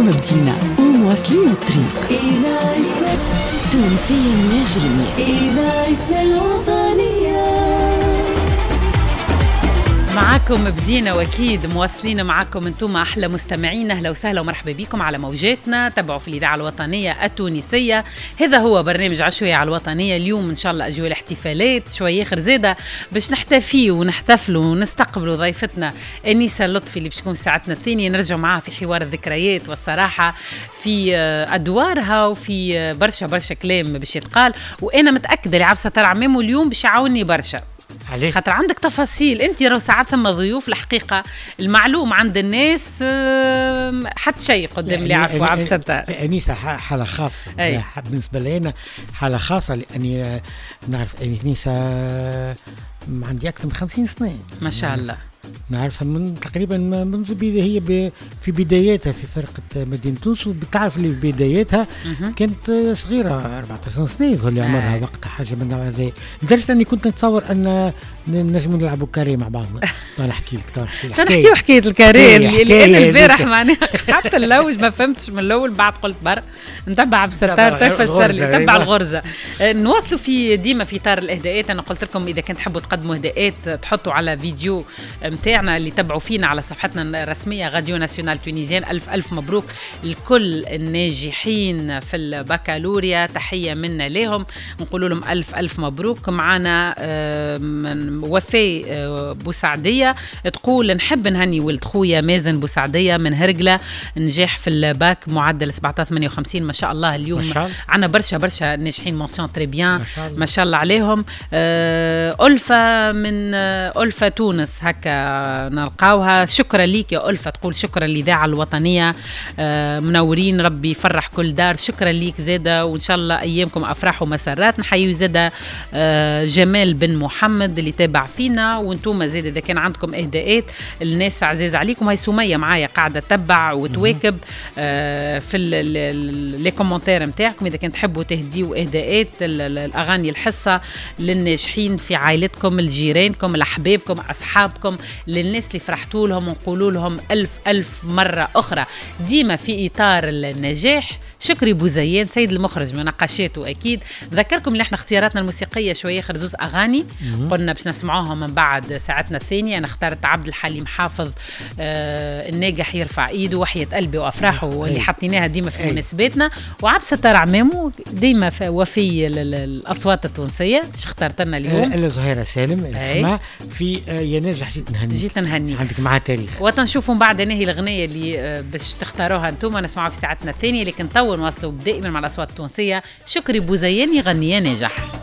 معكم بدينا ومواصلين الطريق تونسية 100%. إذاعتنا الوطنية معاكم بدينا واكيد مواصلين معاكم انتم احلى مستمعين. اهلا وسهلا ومرحبا بكم على موجاتنا. تابعوا في الاذاعه الوطنيه التونسيه. هذا هو برنامج عشوائي على الوطنيه. اليوم ان شاء الله اجواء الاحتفالات شويه اخر زاده باش نحتفي ونحتفلوا ونستقبلوا ضيفتنا انيسه اللطفي اللي باش تكون ساعتنا الثانيه نرجع معاها في حوار الذكريات والصراحه في ادوارها وفي برشا كلام باش يتقال. وانا متاكده اللي عبسه ترى عمامه اليوم باش يعاوني برشا عليك خاطر عندك تفاصيل. انت راهو ساعات ثم ضيوف الحقيقه المعلوم عند الناس حتى شيء قدام اللي يعرفوا عبسة. انيسه حاله خاصه بالنسبه لي انا حاله خاصه لاني نعرف انيسه عندي اكثر من 50 سنه ما شاء الله. نعرفها من تقريبا منذ هي في بداياتها في فرقة مدينة تونس. وبتعرف اللي في بداياتها كانت صغيرة 14 سنة يظل عمرها وقتها حاجة من نوع هذا، لدرجة أني كنت نتصور أن نجم نلعبوا كاري مع بعضنا. نحكي لك حكاية الكاري اللي أنا البارح معناها حتى اللوج ما فهمتش من الأول بعد قلت نتبع بستار تفسر لي تبع الغرزة. نواصلوا في ديما في إطار الإهداءات. أنا قلت لكم إذا كنت تحبوا تقدموا إهداءات تحطوا على فيديو متاعنا اللي تبعوا فينا على صفحتنا الرسمية راديو ناسيونال تونيزيان. ألف مبروك لكل الناجحين في البكالوريا، تحية منا لهم نقول لهم ألف مبروك. معنا من وفاء بوسعدية تقول نحب نهني ولد خويا مازن بوسعدية من هرقلة نجاح في الباك معدل 1758 ما شاء الله. اليوم عنا برشا ناجحين منسيون تري بيان ما شاء الله عليهم. ألفة من ألفة تونس هكا نلقاوها. شكرا ليك يا ألفة، تقول شكرا للإذاعة الوطنية منورين ربي يفرح كل دار. شكرا ليك زادة وإن شاء الله أيامكم أفراح ومسرات. نحيي زادة جمال بن محمد اللي تابع فينا. وانتم زادة إذا كان عندكم إهداءات الناس عزيز عليكم هاي سمية معايا قاعدة تتبع وتواكب في لي كومنتير متاعكم إذا كنت تحبوا تهديوا إهداءات الأغاني الحصة للناجحين في عائلتكم لجيرانكم لأحبابكم أصحابكم للناس اللي فرحتوا لهم ونقولوا لهم ألف مرة أخرى ديما في إطار النجاح. شكري بوزيان سيد المخرج مناقشاته أكيد ذكركم اللي احنا اختياراتنا الموسيقية شوية خرزوز أغاني قلنا باش نسمعوها من بعد ساعتنا الثانية. أنا اخترت عبد الحليم حافظ الناجح يرفع إيده وحية قلبي وأفراحه واللي حطيناها ديما في مناسباتنا. وعبسة ترى عمامه ديما وفي الأصوات التونسية. شو اخترت لنا اليوم؟ زهيرة سالم في يا ناجح جيت نهني عندك معها تاريخ وتنشوفوا بعد نهي الأغنية اللي باش تختاروها انتم نسمعوها في ساعتنا الثانية. لكن تو نواصلوا دائما مع الأصوات التونسية. شكري بوزيان يغني يا ناجح.